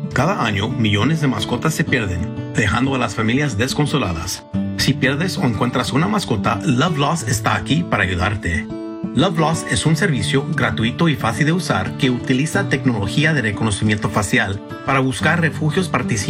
Cada año, millones de mascotas se pierden, dejando a las familias desconsoladas. Si pierdes o encuentras una mascota, Love Lost está aquí para ayudarte. Love Lost es un servicio gratuito y fácil de usar que utiliza tecnología de reconocimiento facial para buscar refugios participantes